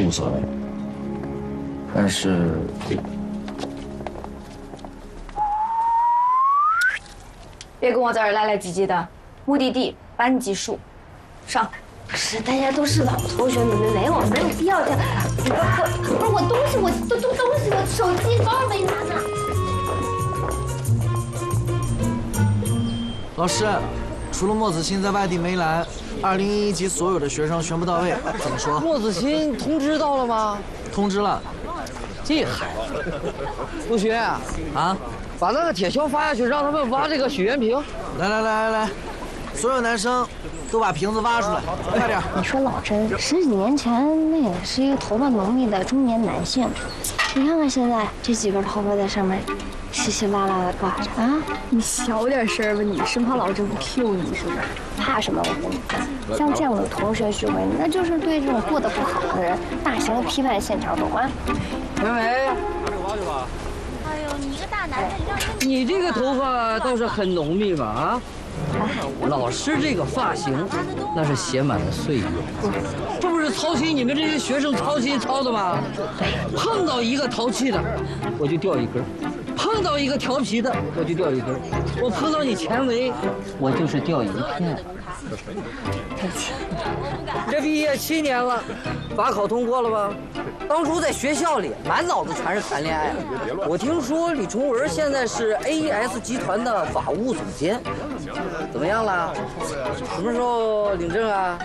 无所谓。但是， 别跟我在这儿来来唧唧的。目的地班级数，上。 是大家都是老同学，没有必要这样。不是我东西，我手机包没拿呢。 老师，除了莫子欣在外地没来，2011级所有的学生全部到位，怎么说？ 莫子欣通知到了吗？ 通知了。 这孩子，同学啊，把那个铁锹发下去，让他们挖这个许愿瓶。 来，所有男生都把瓶子挖出来，快点！ 你说老真，10几年前那也是一个头发浓密的中年男性，你看看现在这几根头发在上面稀稀拉拉的挂着啊！ 你小点声吧，你生怕老真不 Q 你是不是？ 怕什么？我跟你讲，像这样的同学聚会，那就是对这种过得不好的人大型的批判现场，懂吗？ 梅梅， 哎呦，你一个大男人， 你这个头发倒是很浓密吧？啊？老师这个发型，那是写满了岁月，这不是操心你们这些学生操心操的吗？碰到一个淘气的，我就掉一根；碰到一个调皮的，我就掉一根；我碰到你前围，我就是掉一片。 对不起， 这毕业7年了，法考通过了吧？当初在学校里满脑子全是谈恋爱。我听说李崇文现在是 AES 集团的法务总监，怎么样了？什么时候领证啊？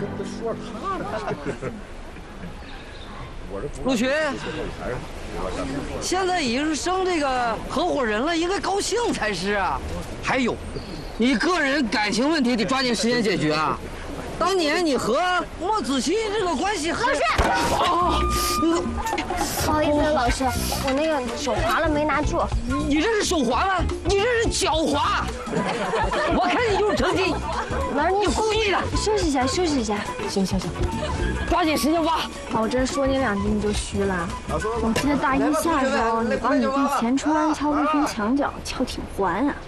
陆群，现在已经是升这个合伙人了，应该高兴才是啊。还有，你个人感情问题得抓紧时间解决啊。当年你和莫子欣这个关系很……老师， 不好意思，老师，我那个手滑了没拿住。 你这是手滑吗？你这是脚滑！我看你就是成绩， 老师，你故意的。 休息一下，休息一下。 行，抓紧时间挖。 老真说你2句你就虚了。我记得大一下时候，你帮你弟钱川敲微屏墙角，敲挺欢啊。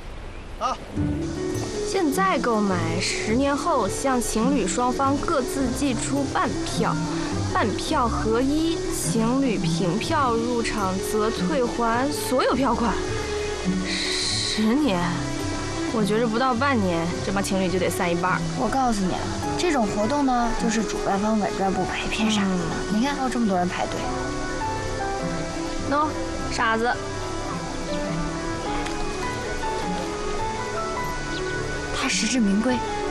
现在购买10年后向情侣双方各自寄出半票，半票合一，情侣凭票入场则退还所有票款。10年，我觉着不到半年，这帮情侣就得散一半。 我告诉你啊，这种活动呢，就是主办方稳赚不赔，骗傻子的。你看，还有这么多人排队。 喏，傻子。 他实至名归。